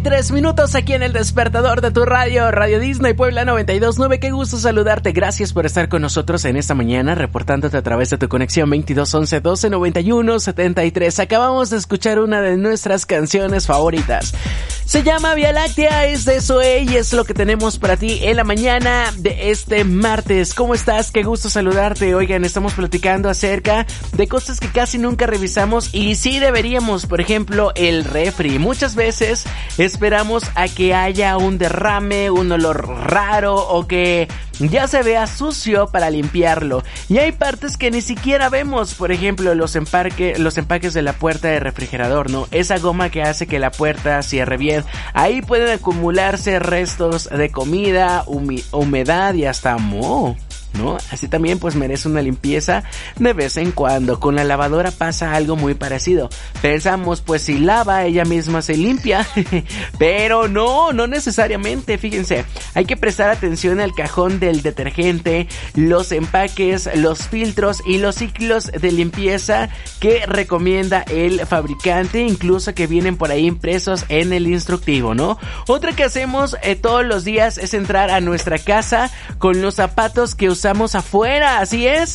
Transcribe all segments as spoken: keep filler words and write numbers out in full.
Tres minutos aquí en el despertador de tu radio, Radio Disney Puebla noventa y dos punto nueve. Qué gusto saludarte, gracias por estar con nosotros en esta mañana, reportándote a través de tu conexión veintidós once doce noventa y uno setenta y tres. Acabamos de escuchar una de nuestras canciones favoritas. Se llama Vía Láctea, es de Zoé y es lo que tenemos para ti en la mañana de este martes. ¿Cómo estás? Qué gusto saludarte. Oigan, estamos platicando acerca de cosas que casi nunca revisamos y sí deberíamos. Por ejemplo, el refri. Muchas veces esperamos a que haya un derrame, un olor raro o que ya se vea sucio para limpiarlo. Y hay partes que ni siquiera vemos, por ejemplo, los empaque, los empaques de la puerta de refrigerador, ¿no? Esa goma que hace que la puerta cierre bien. Ahí pueden acumularse restos de comida, humi- humedad y hasta moho, ¿no? Así también pues merece una limpieza de vez en cuando. Con la lavadora pasa algo muy parecido. Pensamos pues si lava ella misma se limpia, pero no, no necesariamente. Fíjense, hay que prestar atención al cajón del detergente, los empaques, los filtros y los ciclos de limpieza que recomienda el fabricante, incluso que vienen por ahí impresos en el instructivo, ¿no? Otra que hacemos eh, todos los días es entrar a nuestra casa con los zapatos que usamos Usamos afuera, así es.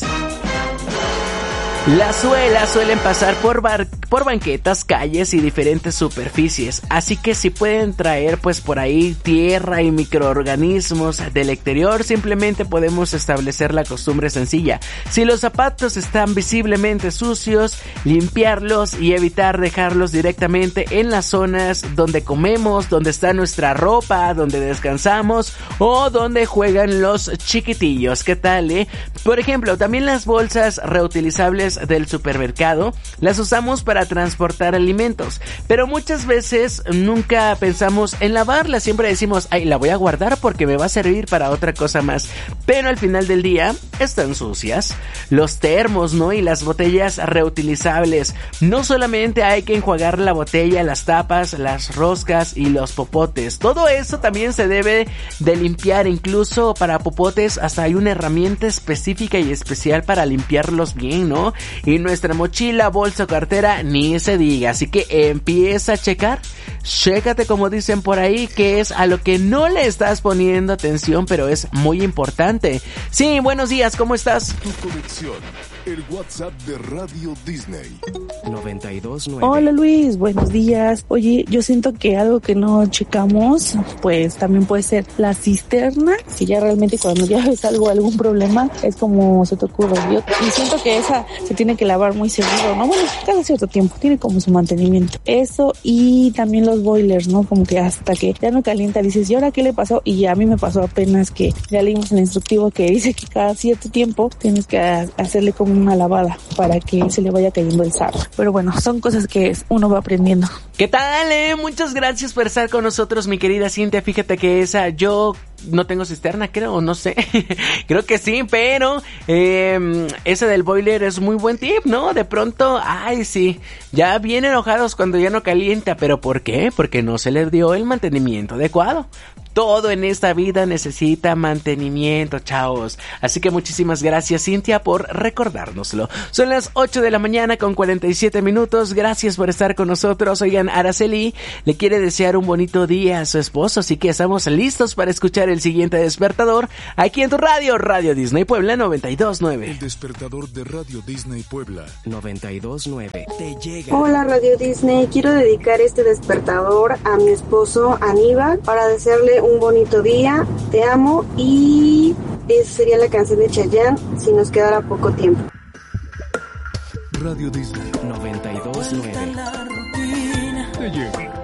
Las suelas suelen pasar por, bar- por banquetas, calles y diferentes superficies, así que si pueden traer pues por ahí tierra y microorganismos del exterior, simplemente podemos establecer la costumbre sencilla. Si los zapatos están visiblemente sucios, limpiarlos y evitar dejarlos directamente en las zonas donde comemos, donde está nuestra ropa, donde descansamos o donde juegan los chiquitillos. ¿Qué tal, eh? Por ejemplo, también las bolsas reutilizables del supermercado las usamos para transportar alimentos, pero muchas veces nunca pensamos en lavarlas. Siempre decimos, ay, la voy a guardar porque me va a servir para otra cosa más, pero al final del día están sucias. Los termos, ¿no? Y las botellas reutilizables, no solamente hay que enjuagar la botella, las tapas, las roscas y los popotes, todo eso también se debe de limpiar. Incluso para popotes hasta hay una herramienta específica y especial para limpiarlos bien, ¿no? Y nuestra mochila, bolsa o cartera ni se diga, así que empieza a checar, chécate como dicen por ahí, que es a lo que no le estás poniendo atención, pero es muy importante. Sí, buenos días, ¿cómo estás? Tu conexión, el WhatsApp de Radio Disney. noventa y dos punto nueve. Hola Luis, buenos días. Oye, yo siento que algo que no checamos, pues también puede ser la cisterna, que ya realmente cuando ya ves algo, algún problema, es como se te ocurre. Yo, y siento que esa se tiene que lavar muy seguido, ¿no? Bueno, cada cierto tiempo, tiene como su mantenimiento. Eso y también los boilers, ¿no? Como que hasta que ya no calienta dices, ¿y ahora qué le pasó? Y a mí me pasó apenas que ya leímos en el instructivo que dice que cada cierto tiempo tienes que hacerle como una lavada para que se le vaya cayendo el sarro. Pero bueno, son cosas que uno va aprendiendo. ¿Qué tal, eh? Muchas gracias por estar con nosotros, mi querida Cintia. Fíjate que esa, yo no tengo cisterna, creo, no sé. Creo que sí, pero eh, ese del boiler es muy buen tip, ¿no? De pronto, ay, sí, ya bien enojados cuando ya no calienta. ¿Pero por qué? Porque no se le dio el mantenimiento adecuado. Todo en esta vida necesita mantenimiento, chavos. Así que muchísimas gracias, Cintia, por recordárnoslo. Son las ocho de la mañana con cuarenta y siete minutos. Gracias por estar con nosotros. Oigan, Araceli le quiere desear un bonito día a su esposo, así que estamos listos para escuchar el siguiente despertador aquí en tu radio, Radio Disney Puebla noventa y dos punto nueve. El despertador de Radio Disney Puebla noventa y dos punto nueve. Te llega. Hola Radio Disney, quiero dedicar este despertador a mi esposo Aníbal para desearle un bonito día, te amo, y esa sería la canción de Chayanne, si nos quedara poco tiempo. Radio Disney noventa y dos punto nueve. te llega.